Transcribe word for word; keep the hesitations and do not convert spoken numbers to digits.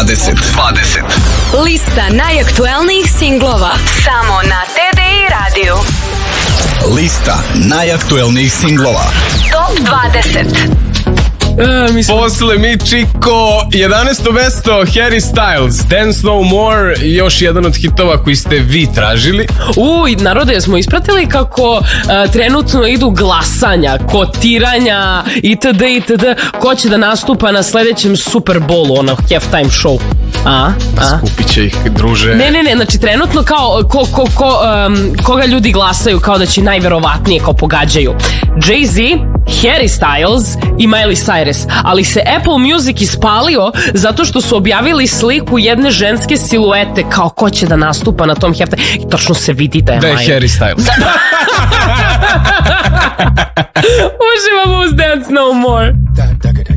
dvadeset. dvadeset. Lista najaktuelnijih singlova samo na T D I radiju. Lista najaktuelnijih singlova Top dvadeset. E, mislim... Posle mi Chico, jedanaesto mesto Harry Styles, Dance No More, još jedan od hitova koji ste vi tražili. Uj, narode, smo ispratili kako uh, trenutno idu glasanja, kotiranja itd. itd. Ko će da nastupa na sledećem Super Bowlu, ono halftime show. A? A? Skupit će ih, druže. Ne, ne, ne, znači trenutno kao ko, ko, ko, um, koga ljudi glasaju kao da će najverovatnije kao pogađaju. Jay-Z, Harry Styles i Miley Cyrus, ali se Apple Music ispalio zato što su objavili sliku jedne ženske siluete kao ko će da nastupa na tom halftime i točno se vidi da je da je Miley. Harry Styles. Uživamo uz Dance No More.